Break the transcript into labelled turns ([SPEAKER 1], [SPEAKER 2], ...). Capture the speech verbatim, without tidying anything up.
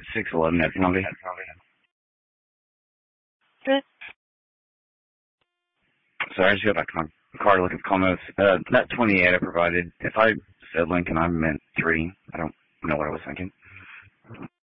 [SPEAKER 1] six eleven at penalty. Sorry, I just got back to my car to look at the comments. Uh, that twenty-eight I provided, if I said Lincoln, I meant three. I don't know what I was thinking.